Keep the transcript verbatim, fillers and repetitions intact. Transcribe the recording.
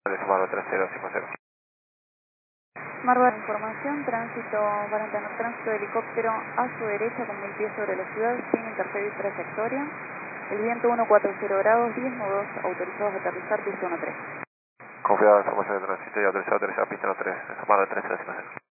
Marvel tres cero cinco cero. Marvel, información, tránsito, cuarenta, tránsito de helicóptero a su derecha con mil pies sobre la ciudad, sin interferir trayectoria. El viento uno cuatro cero grados, diez nudos autorizados a aterrizar, pista uno tres. Confiado, información de tránsito y autorizado a aterrizar pista uno tres, Marvel tres cero cinco cero.